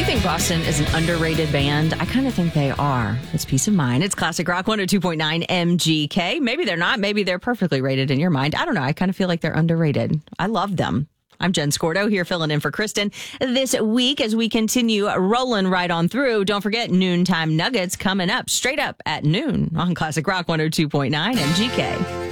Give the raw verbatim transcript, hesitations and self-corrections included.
think Boston is an underrated band? I kind of think they are. It's Peace of Mind. It's Classic Rock one oh two point nine M G K. Maybe they're not. Maybe they're perfectly rated in your mind. I don't know. I kind of feel like they're underrated. I love them. I'm Jen Scordo here filling in for Kristen this week as we continue rolling right on through. Don't forget Noontime Nuggets coming up straight up at noon on Classic Rock one oh two point nine M G K.